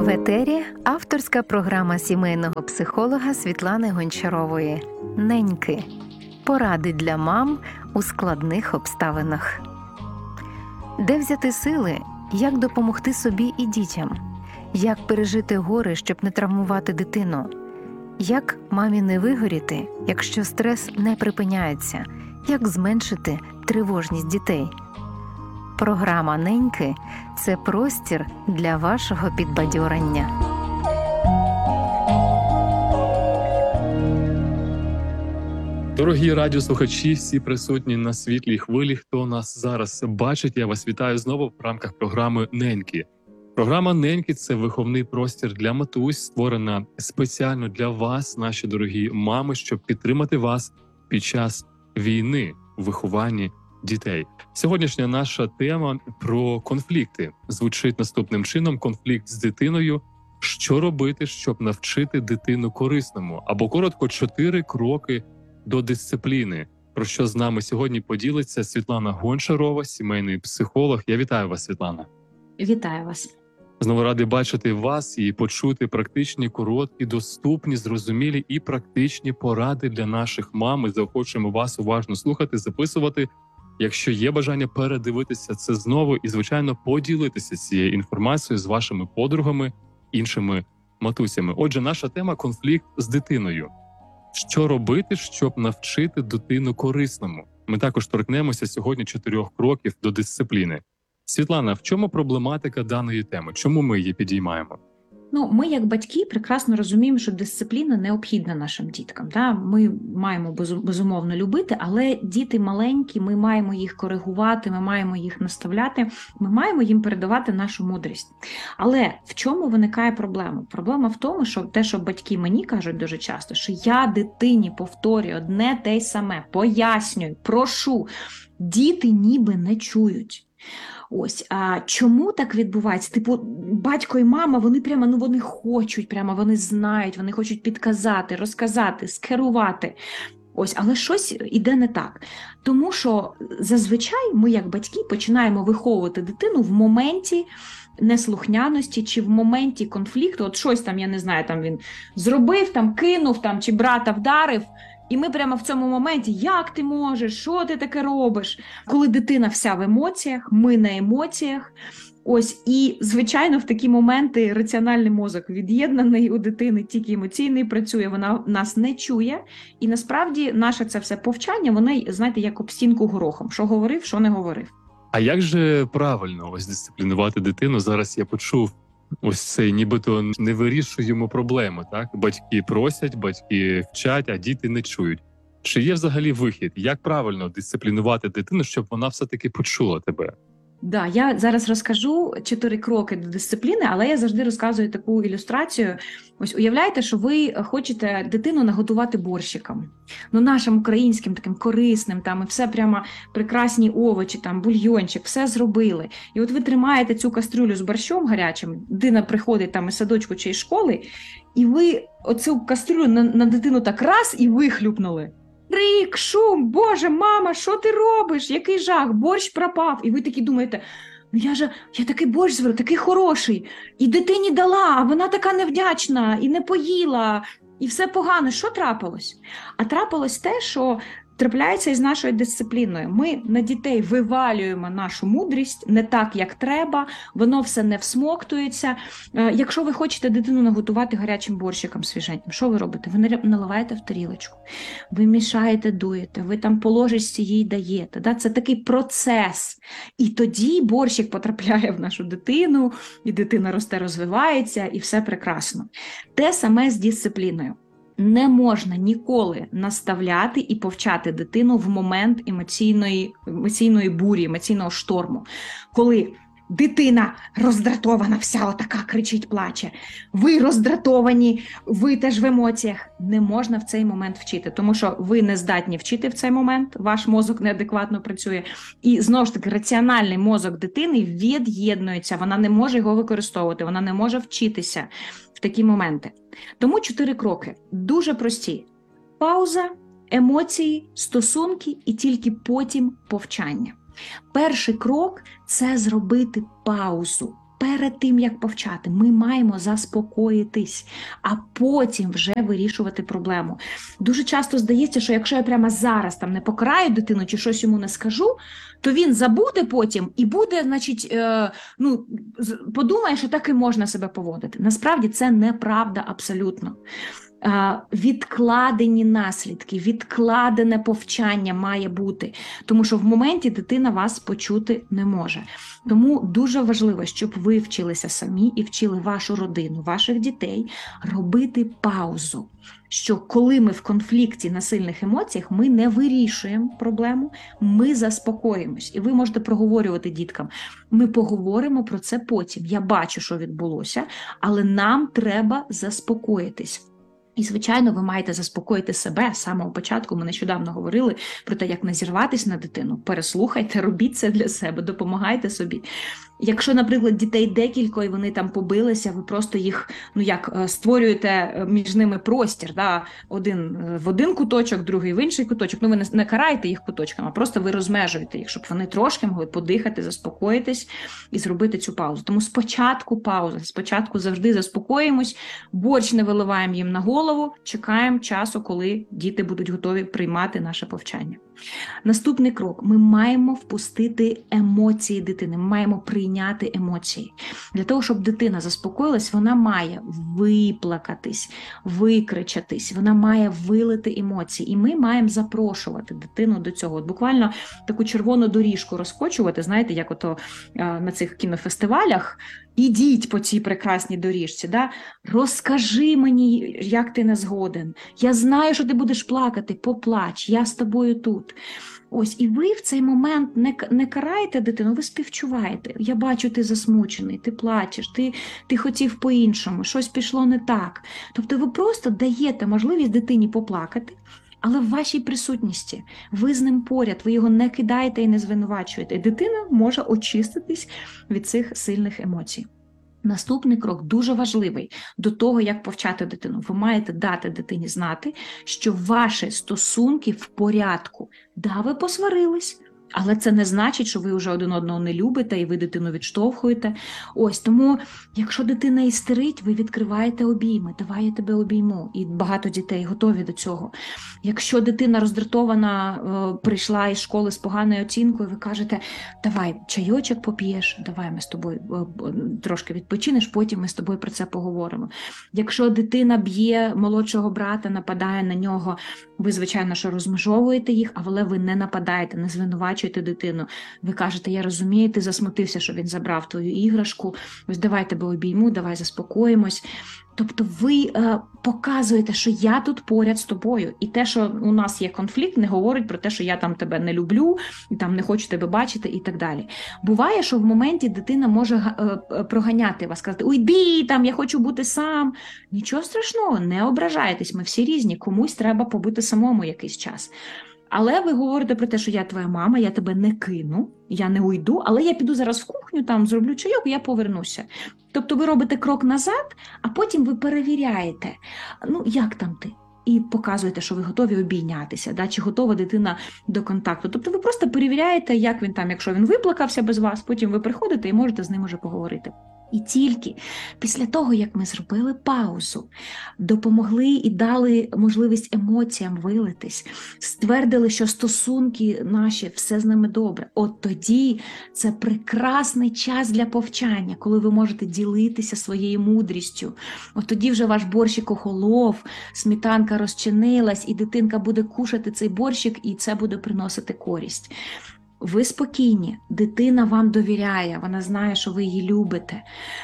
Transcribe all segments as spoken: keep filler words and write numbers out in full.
В етері авторська програма сімейного психолога Світлани Гончарової «Неньки. Поради для мам у складних обставинах». Де взяти сили, як допомогти собі і дітям, як пережити горе, щоб не травмувати дитину, як мамі не вигоріти, якщо стрес не припиняється, як зменшити тривожність дітей. Програма «Неньки» – це простір для вашого підбадьорення. Дорогі радіослухачі, всі присутні на світлій хвилі, хто нас зараз бачить, я вас вітаю знову в рамках програми «Неньки». Програма «Неньки» – це виховний простір для матусь, створена спеціально для вас, наші дорогі мами, щоб підтримати вас під час війни у вихованні дітей. Сьогоднішня наша тема про конфлікти звучить наступним чином: конфлікт з дитиною. Що робити, щоб навчити дитину корисному? Або коротко, чотири кроки до дисципліни. Про що з нами сьогодні поділиться Світлана Гончарова, сімейний психолог. Я вітаю вас, Світлана. Вітаю вас. Знову радий бачити вас і почути практичні, короткі, доступні, зрозумілі і практичні поради для наших мам. Ми заохочуємо вас уважно слухати, записувати. Якщо є бажання передивитися це знову і, звичайно, поділитися цією інформацією з вашими подругами, іншими матусями. Отже, наша тема – конфлікт з дитиною. Що робити, щоб навчити дитину корисному? Ми також торкнемося сьогодні чотирьох кроків до дисципліни. Світлана, в чому проблематика даної теми? Чому ми її підіймаємо? Ну, ми, як батьки, прекрасно розуміємо, що дисципліна необхідна нашим діткам. Да? Ми маємо, безумовно, любити, але діти маленькі, ми маємо їх коригувати, ми маємо їх наставляти, ми маємо їм передавати нашу мудрість. Але в чому виникає проблема? Проблема в тому, що те, що батьки мені кажуть дуже часто, що я дитині повторюю одне те й саме, пояснюю, прошу, діти ніби не чують. Ось, а чому так відбувається? Типу, батько і мама, вони прямо, ну вони хочуть, прямо вони знають, вони хочуть підказати, розказати, скерувати. Ось, але щось іде не так. Тому що зазвичай ми, як батьки, починаємо виховувати дитину в моменті неслухняності чи в моменті конфлікту. От щось там, я не знаю, там він зробив, там кинув, там чи брата вдарив. І ми прямо в цьому моменті: як ти можеш, що ти таке робиш? Коли дитина вся в емоціях, ми на емоціях. Ось, і, звичайно, в такі моменти раціональний мозок від'єднаний у дитини, тільки емоційний працює, вона нас не чує. І насправді наше це все повчання, воно, знаєте, як об стінку горохом. Що говорив, що не говорив. А як же правильно ось дисциплінувати дитину? Зараз я почув ось це, нібито не вирішуємо проблему, так? Батьки просять, батьки вчать, а діти не чують. Чи є взагалі вихід? Як правильно дисциплінувати дитину, щоб вона все-таки почула тебе? Да, я зараз розкажу чотири кроки до дисципліни, але я завжди розказую таку ілюстрацію. Ось уявляєте, що ви хочете дитину наготувати борщиком. Ну, нашим українським таким корисним, там, і все прямо прекрасні овочі, там, бульйончик, все зробили. І от ви тримаєте цю кастрюлю з борщом гарячим, дитина приходить там із садочку чи із школи, і ви оцю кастрюлю на, на дитину так раз і вихлюпнули. Крик, шум, Боже, мама, що ти робиш? Який жах, борщ пропав. І ви такі думаєте: ну я ж, я такий борщ зварила, такий хороший, і дитині дала, а вона така невдячна, і не поїла, і все погано. Що трапилось? А трапилось те, що трапляється із нашою дисципліною. Ми на дітей вивалюємо нашу мудрість не так, як треба, воно все не всмоктується. Якщо ви хочете дитину наготувати гарячим борщиком свіженьким, що ви робите? Ви наливаєте в тарілочку, ви мішаєте, дуєте, ви там по ложечці їй даєте. Да? Це такий процес. І тоді борщик потрапляє в нашу дитину, і дитина росте, розвивається, і все прекрасно. Те саме з дисципліною. Не можна ніколи наставляти і повчати дитину в момент емоційної, емоційної бурі, емоційного шторму. Коли дитина роздратована, вся отака кричить, плаче. Ви роздратовані, ви теж в емоціях. Не можна в цей момент вчити, тому що ви не здатні вчити в цей момент, ваш мозок неадекватно працює. І, знову ж таки, раціональний мозок дитини від'єднується, вона не може його використовувати, вона не може вчитися в такі моменти. Тому чотири кроки. Дуже прості. Пауза, емоції, стосунки і тільки потім повчання. Перший крок – це зробити паузу. перед тим, як повчати, ми маємо заспокоїтись, а потім вже вирішувати проблему. Дуже часто здається, що якщо я прямо зараз там не покараю дитину чи щось йому не скажу, то він забуде потім і буде, значить, е, ну, подумає, що так і можна себе поводити. Насправді це неправда абсолютно. Відкладені наслідки, відкладене повчання має бути, тому що в моменті дитина вас почути не може. Тому дуже важливо, щоб ви вчилися самі і вчили вашу родину, ваших дітей робити паузу, що коли ми в конфлікті на сильних емоціях, ми не вирішуємо проблему, ми заспокоїмось. І ви можете проговорювати діткам, ми поговоримо про це потім, я бачу, що відбулося, але нам треба заспокоїтись. І, звичайно, ви маєте заспокоїти себе з самого початку. Ми нещодавно говорили про те, як не зірватись на дитину. Переслухайте, робіть це для себе, допомагайте собі. Якщо, наприклад, дітей декілька і вони там побилися, ви просто їх, ну як, створюєте між ними простір, да? Один в один куточок, другий в інший куточок. Ну ви не, не караєте їх куточками, а просто ви розмежуєте їх, щоб вони трошки могли подихати, заспокоїтись і зробити цю паузу. Тому спочатку пауза, спочатку завжди заспокоїмось, борщ не виливаємо їм на голову, чекаємо часу, коли діти будуть готові приймати наше повчання. Наступний крок. Ми маємо впустити емоції дитини, ми маємо прийняти емоції. Для того, щоб дитина заспокоїлась, вона має виплакатись, викричатись, вона має вилити емоції. І ми маємо запрошувати дитину до цього. От буквально таку червону доріжку розкочувати, знаєте, як ото на цих кінофестивалях, ідіть по цій прекрасній доріжці, да? Розкажи мені, як ти не згоден. Я знаю, що ти будеш плакати, поплач, я з тобою тут. Ось, і ви в цей момент не, не караєте дитину, ви співчуваєте. Я бачу, ти засмучений, ти плачеш, ти, ти хотів по-іншому, щось пішло не так. Тобто ви просто даєте можливість дитині поплакати, але в вашій присутності, ви з ним поряд, ви його не кидаєте і не звинувачуєте. І дитина може очиститись від цих сильних емоцій. Наступний крок дуже важливий до того, як повчати дитину. Ви маєте дати дитині знати, що ваші стосунки в порядку. Да, ви посварились, але це не значить, що ви вже один одного не любите і ви дитину відштовхуєте. Ось, тому, якщо дитина істерить, ви відкриваєте обійми, давай я тебе обійму. І багато дітей готові до цього. Якщо дитина роздратована, прийшла із школи з поганою оцінкою, ви кажете, давай чайочок поп'єш, давай ми з тобою трошки відпочинеш, потім ми з тобою про це поговоримо. Якщо дитина б'є молодшого брата, нападає на нього, ви, звичайно, що розмежовуєте їх, але ви не нападаєте, не звинувачуєте дитину. Ви кажете, я розумію, ти засмутився, що він забрав твою іграшку, ось давай тебе обійму, давай заспокоїмось. Тобто ви е, показуєте, що я тут поряд з тобою. І те, що у нас є конфлікт, не говорить про те, що я там тебе не люблю, і там не хочу тебе бачити і так далі. Буває, що в моменті дитина може е, проганяти вас, сказати, уйди, там, я хочу бути сам. Нічого страшного, не ображайтесь, ми всі різні, комусь треба побути самому якийсь час. Але ви говорите про те, що я твоя мама, я тебе не кину, я не уйду, але я піду зараз в кухню, там зроблю чайок, і я повернуся. Тобто ви робите крок назад, а потім ви перевіряєте, ну як там ти? І показуєте, що ви готові обійнятися, да? Чи готова дитина до контакту. Тобто ви просто перевіряєте, як він там, якщо він виплакався без вас, потім ви приходите і можете з ним уже поговорити. І тільки після того, як ми зробили паузу, допомогли і дали можливість емоціям вилитись, ствердили, що стосунки наші, все з ними добре, от тоді це прекрасний час для повчання, коли ви можете ділитися своєю мудрістю. От тоді вже ваш борщик охолов, сметанка розчинилась, і дитинка буде кушати цей борщик, і це буде приносити користь. Ви спокійні, дитина вам довіряє, вона знає, що ви її любите.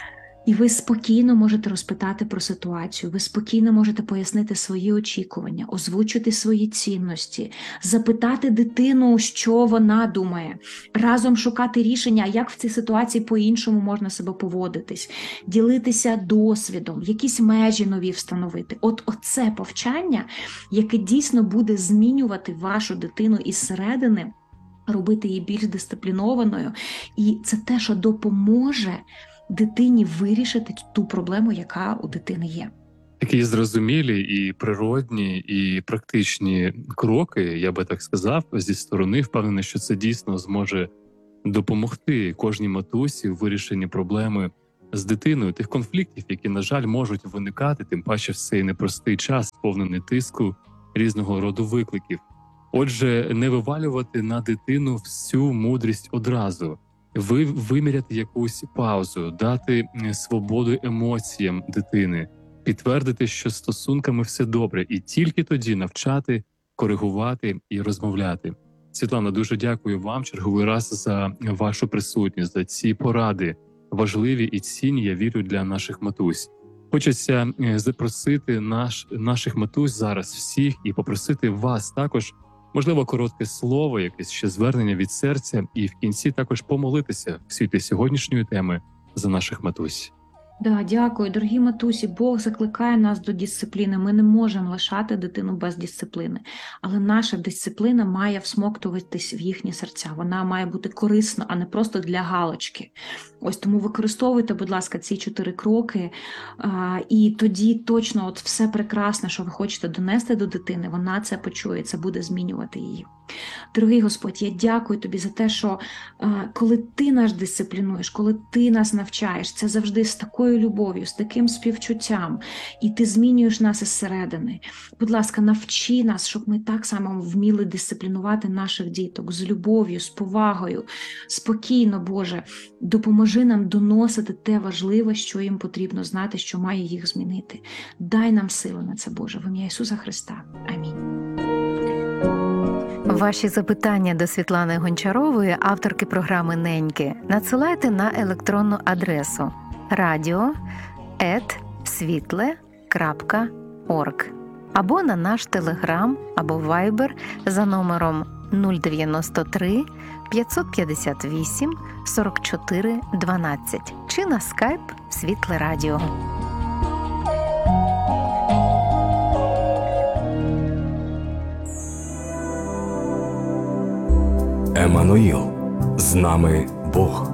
І ви спокійно можете розпитати про ситуацію, ви спокійно можете пояснити свої очікування, озвучити свої цінності, запитати дитину, що вона думає, разом шукати рішення, як в цій ситуації по-іншому можна себе поводитись, ділитися досвідом, якісь межі нові встановити. От оце повчання, яке дійсно буде змінювати вашу дитину із середини, робити її більш дисциплінованою. І це те, що допоможе дитині вирішити ту проблему, яка у дитини є. Такі зрозумілі і природні, і практичні кроки, я би так сказав, зі сторони. Впевнений, що це дійсно зможе допомогти кожній матусі в вирішенні проблеми з дитиною, тих конфліктів, які, на жаль, можуть виникати, тим паче в цей непростий час, сповнений тиску, різного роду викликів. Отже, не вивалювати на дитину всю мудрість одразу, ви виміряти якусь паузу, дати свободу емоціям дитини, підтвердити, що з стосунками все добре, і тільки тоді навчати, коригувати і розмовляти. Світлана, дуже дякую вам черговий раз за вашу присутність, за ці поради, важливі і цінні, я вірю, для наших матусь. Хочеться запросити наш, наших матусь зараз всіх і попросити вас також, можливо, коротке слово, якесь ще звернення від серця, і в кінці також помолитися в світлі сьогоднішньої теми за наших матусь. Да, дякую, дорогі матусі. Бог закликає нас до дисципліни. Ми не можемо лишати дитину без дисципліни. Але наша дисципліна має всмоктуватись в їхні серця. Вона має бути корисна, а не просто для галочки. Ось тому використовуйте, будь ласка, ці чотири кроки. А, і тоді точно от все прекрасне, що ви хочете донести до дитини, вона це почує, це буде змінювати її. Дорогий Господь, я дякую Тобі за те, що а, коли Ти нас дисциплінуєш, коли Ти нас навчаєш, це завжди з такою любов'ю, з таким співчуттям, і Ти змінюєш нас із середини. Будь ласка, навчи нас, щоб ми так само вміли дисциплінувати наших діток з любов'ю, з повагою, спокійно, Боже. Допоможи нам доносити те важливе, що їм потрібно знати, що має їх змінити. Дай нам сили на це, Боже, в ім'я Ісуса Христа. Амінь. Ваші запитання до Світлани Гончарової, авторки програми «Неньки», надсилайте на електронну адресу радіо ет світле крапка орг або на наш телеграм або вайбер за номером нуль дев'яносто три п'ятсот п'ятдесят вісім сорок чотири дванадцять чи на скайп «Світле Радіо». Еммануїл, з нами Бог.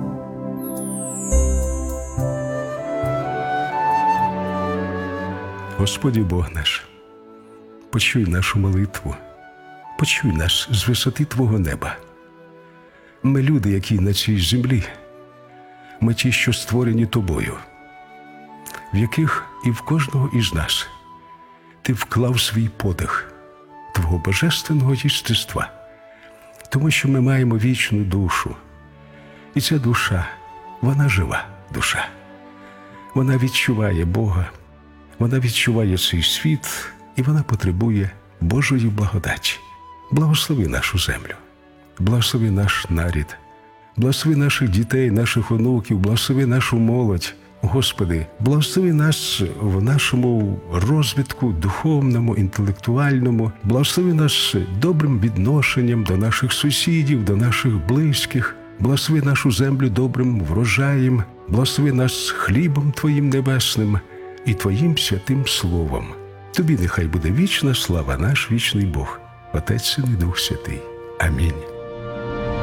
Господи Бог наш, почуй нашу молитву, почуй нас з висоти Твого неба. Ми люди, які на цій землі, ми ті, що створені Тобою, в яких і в кожного із нас Ти вклав свій подих Твого божественного єстества, тому що ми маємо вічну душу. І ця душа, вона жива душа. Вона відчуває Бога, вона відчуває цей світ, і вона потребує Божої благодаті. Благослови нашу землю, благослови наш нарід, благослови наших дітей, наших онуків, благослови нашу молодь. Господи, благослови нас в нашому розвитку духовному, інтелектуальному, благослови нас добрим відношенням до наших сусідів, до наших близьких, благослови нашу землю добрим врожаєм, благослови нас хлібом Твоїм небесним і Твоїм святим Словом. Тобі нехай буде вічна слава, наш вічний Бог, Отець, Син і Дух Святий. Амінь.